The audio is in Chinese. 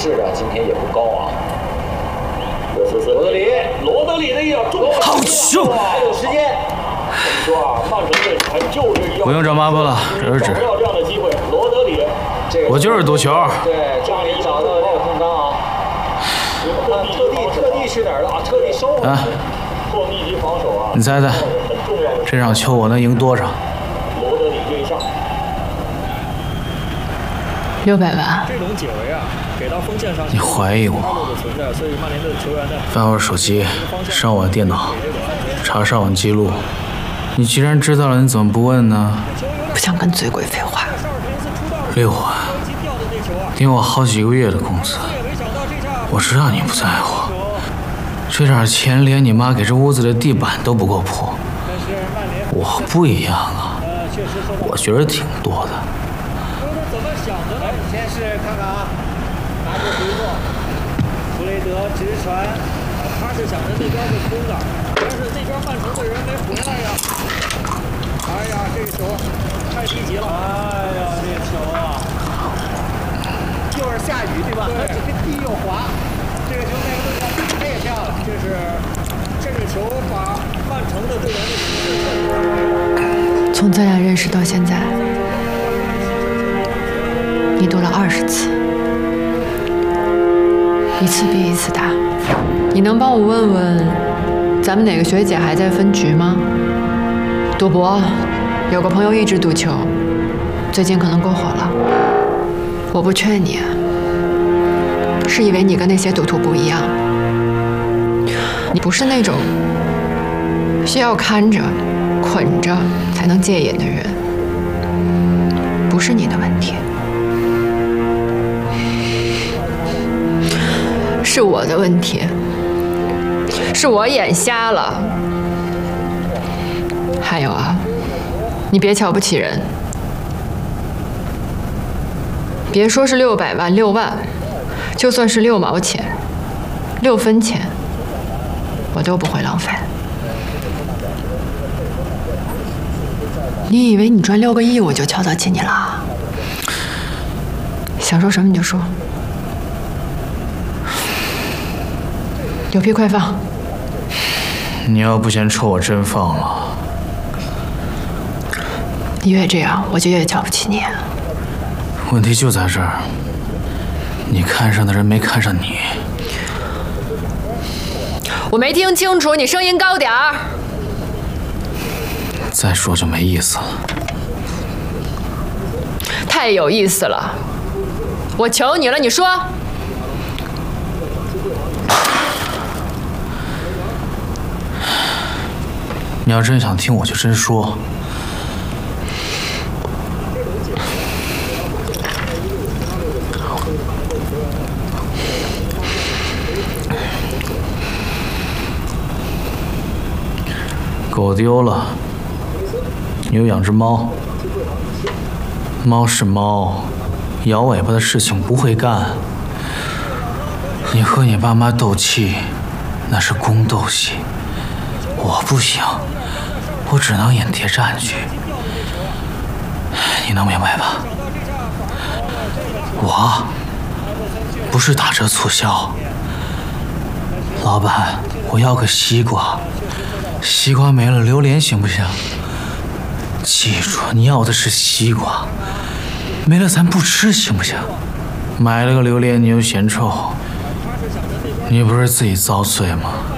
质量今天也不高啊。罗德里的一脚中， 好球！ 还有时间。你说啊，曼城队还就是要不用找麻烦了，这是纸。 要这样的机会，罗德里， 我就是赌球。 对，这样一找到这个空当啊，特地是哪儿的啊？特地收回来。做密集防守啊。 你猜猜，这场球我能赢多少？ 罗德里对上。 600万。 这种解围啊，给到锋线上。 你怀疑我？ 所以曼联的球员呢， 翻我手机，上我电脑，查上网记录。你既然知道了，你怎么不问呢？ 不想跟嘴鬼废话。 6万，顶我好几个月的工资。我知道你不在乎，这点钱连你妈给这屋子的地板都不够铺。我不一样啊，我觉得挺多的。 怎么想的呢？先是看看啊，拿着回落，弗雷德直传，他是想着那边是空的，但是那边曼城的人没回来呀。哎呀，这个球太低级了！哎呀，这个球啊，又是下雨对吧？对，地又滑，这个球那个队长太漂亮，这个球把曼城的队员的形势。 从咱俩认识到现在，你赌了20次，一次比一次大。你能帮我问问，咱们哪个学姐还在分局吗？赌博，有个朋友一直赌球，最近可能过火了。我不劝你，是以为你跟那些赌徒不一样，你不是那种需要看着、捆着才能戒瘾的人，不是你的问题，是我的问题，是我眼瞎了。还有啊，你别瞧不起人，别说是600万、6万，就算是6毛钱、6分钱，我都不会浪费。你以为你赚6个亿我就瞧得起你了？想说什么你就说，有屁快放！ 你要不嫌臭，我真放了。 你越这样，我就越瞧不起你。 问题就在这儿，你看上的人没看上你。 我没听清楚，你声音高点儿。 再说就没意思了。 太有意思了，我求你了，你说。 你要真想听，我就真说。狗丢了，你又养只猫。猫是猫，摇尾巴的事情不会干。你和你爸妈斗气，那是宫斗戏。我不行，我只能演谍战剧。你能明白吧？我不是打折促销。老板，我要个西瓜。西瓜没了，榴莲行不行？记住，你要的是西瓜，没了咱不吃行不行？买了个榴莲你又嫌臭，你不是自己遭罪吗？